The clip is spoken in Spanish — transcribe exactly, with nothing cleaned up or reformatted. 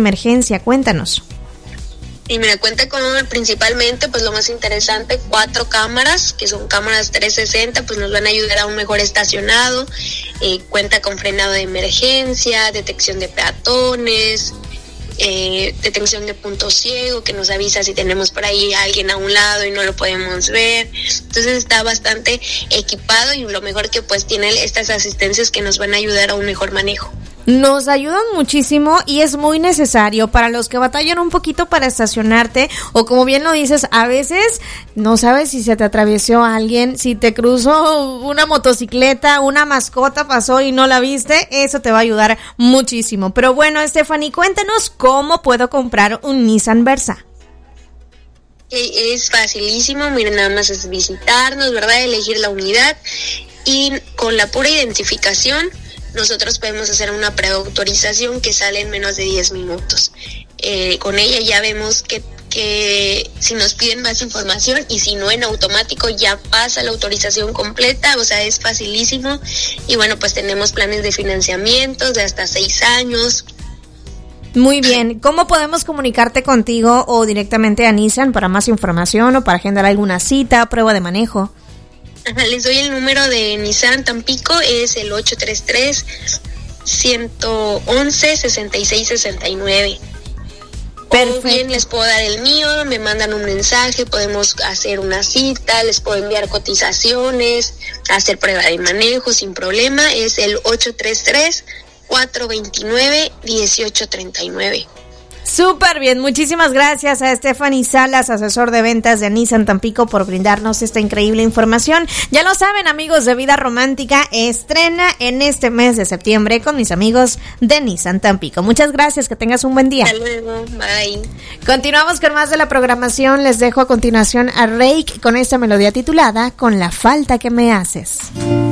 emergencia. Cuéntanos. Y mira, cuenta con principalmente, pues lo más interesante, cuatro cámaras, que son cámaras trescientos sesenta, pues nos van a ayudar a un mejor estacionado. Eh, cuenta con frenado de emergencia, detección de peatones, eh, detección de punto ciego, que nos avisa si tenemos por ahí a alguien a un lado y no lo podemos ver. Entonces está bastante equipado y lo mejor que pues tiene estas asistencias que nos van a ayudar a un mejor manejo. Nos ayudan muchísimo y es muy necesario para los que batallan un poquito para estacionarte, o como bien lo dices, a veces no sabes si se te atravesó alguien, si te cruzó una motocicleta, una mascota pasó y no la viste, eso te va a ayudar muchísimo. Pero bueno, Stephanie, cuéntanos cómo puedo comprar un Nissan Versa. Es facilísimo, miren, nada más es visitarnos, ¿verdad? Elegir la unidad y con la pura identificación nosotros podemos hacer una preautorización que sale en menos de diez minutos. Eh, con ella ya vemos que, que si nos piden más información y si no, en automático ya pasa la autorización completa, o sea, es facilísimo. Y bueno, pues tenemos planes de financiamiento de hasta seis años. Muy bien. ¿Cómo podemos comunicarte contigo o directamente a Nissan para más información o para agendar alguna cita, prueba de manejo? Ajá, les doy el número de Nissan Tampico, es el ocho tres tres, uno uno uno, seis seis seis nueve. Perfecto. O bien les puedo dar el mío, me mandan un mensaje, podemos hacer una cita, les puedo enviar cotizaciones, hacer prueba de manejo sin problema. Es el ocho tres tres, cuatro dos nueve, uno ocho tres nueve. Súper bien, muchísimas gracias a Stephanie Salas, asesor de ventas de Nissan Tampico, por brindarnos esta increíble información. Ya lo saben, amigos de Vida Romántica, estrena en este mes de septiembre con mis amigos de Nissan Tampico. Muchas gracias, que tengas un buen día. Hasta luego, bye. Continuamos con más de la programación. Les dejo a continuación a Reik con esta melodía titulada Con la falta que me haces.